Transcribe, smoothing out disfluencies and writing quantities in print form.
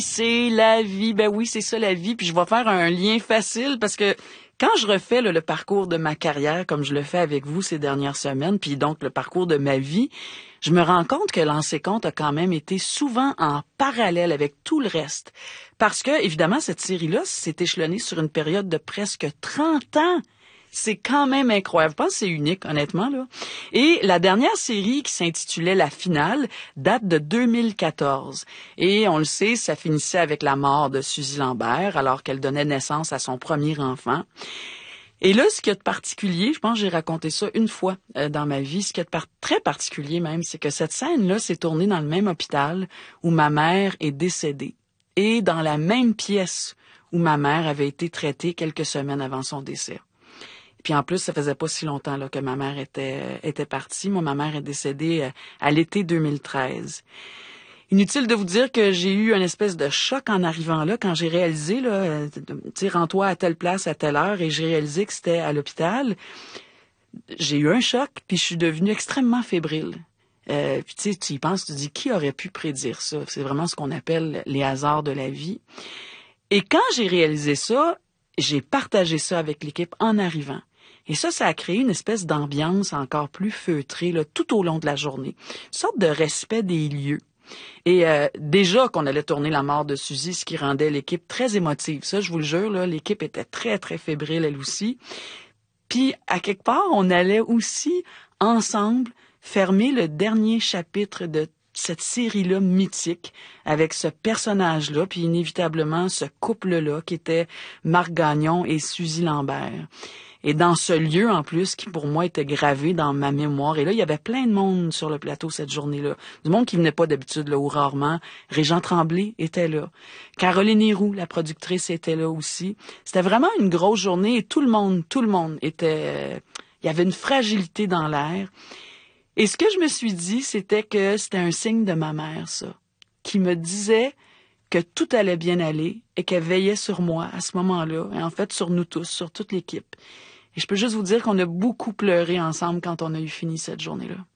C'est la vie. Ben oui, c'est ça la vie. Puis je vais faire un lien facile parce que quand je refais le parcours de ma carrière, comme je le fais avec vous ces dernières semaines, puis donc le parcours de ma vie, je me rends compte que Lancer compte a quand même été souvent en parallèle avec tout le reste. Parce que, évidemment, cette série-là s'est échelonnée sur une période de presque 30 ans. C'est quand même incroyable. Je pense que c'est unique, honnêtement, là. Et la dernière série qui s'intitulait La Finale date de 2014. Et on le sait, ça finissait avec la mort de Suzy Lambert alors qu'elle donnait naissance à son premier enfant. Et là, ce qu'il y a de particulier, je pense que j'ai raconté ça une fois dans ma vie, ce qu'il y a de très particulier même, c'est que cette scène-là s'est tournée dans le même hôpital où ma mère est décédée. Et dans la même pièce où ma mère avait été traitée quelques semaines avant son décès. Puis en plus, ça faisait pas si longtemps là que ma mère était partie. Moi, ma mère est décédée à l'été 2013. Inutile de vous dire que j'ai eu une espèce de choc en arrivant là quand j'ai réalisé là, tu sais, rends-toi à telle place à telle heure, et j'ai réalisé que c'était à l'hôpital. J'ai eu un choc, puis je suis devenue extrêmement fébrile. Puis tu sais, tu y penses, tu te dis, qui aurait pu prédire ça? C'est vraiment ce qu'on appelle les hasards de la vie. Et quand j'ai réalisé ça, j'ai partagé ça avec l'équipe en arrivant. Et ça a créé une espèce d'ambiance encore plus feutrée là, tout au long de la journée. Une sorte de respect des lieux. Et déjà qu'on allait tourner la mort de Suzy, ce qui rendait l'équipe très émotive. Ça, je vous le jure, là, l'équipe était très, très fébrile, elle aussi. Puis, à quelque part, on allait aussi, ensemble, fermer le dernier chapitre de cette série-là mythique avec ce personnage-là, puis inévitablement ce couple-là qui était Marc Gagnon et Suzy Lambert. Et dans ce lieu, en plus, qui pour moi était gravé dans ma mémoire. Et là, il y avait plein de monde sur le plateau cette journée-là. Du monde qui venait pas d'habitude, là, ou rarement. Régent Tremblay était là. Caroline Héroux, la productrice, était là aussi. C'était vraiment une grosse journée et tout le monde était... il y avait une fragilité dans l'air. Et ce que je me suis dit, c'était que c'était un signe de ma mère, ça. Qui me disait que tout allait bien aller et qu'elle veillait sur moi à ce moment-là. Et en fait, sur nous tous, sur toute l'équipe. Et je peux juste vous dire qu'on a beaucoup pleuré ensemble quand on a eu fini cette journée-là.